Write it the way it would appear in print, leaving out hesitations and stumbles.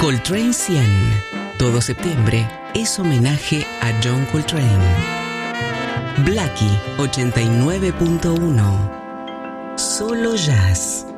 Coltrane 100. Todo septiembre es homenaje a John Coltrane. Blackie 89.1. Solo jazz.